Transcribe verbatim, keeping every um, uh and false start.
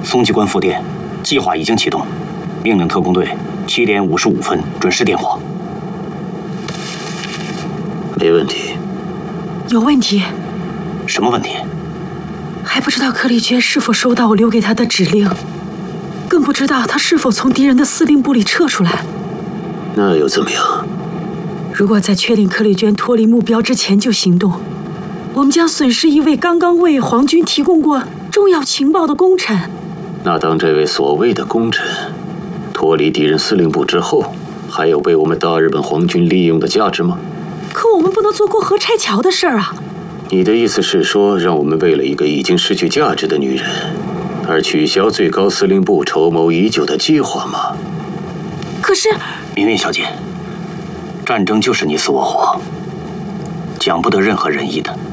松机关副店，计划已经启动，命令特工队七点五十五分准时点火。 没问题。 有问题？ 什么问题？ 还不知道柯丽娟是否收到我留给她的指令，更不知道她是否从敌人的司令部里撤出来。 那又怎么样？ 如果在确定柯丽娟脱离目标之前就行动，我们将损失一位刚刚为皇军提供过重要情报的功臣。 那当这位所谓的功臣脱离敌人司令部之后，还有被我们大日本皇军利用的价值吗？ 可我们不能做过河拆桥的事儿啊！ 你的意思是说，让我们为了一个已经失去价值的女人，而取消最高司令部筹谋已久的计划吗？ 可是， 明云小姐，战争就是你死我活，讲不得任何仁义的。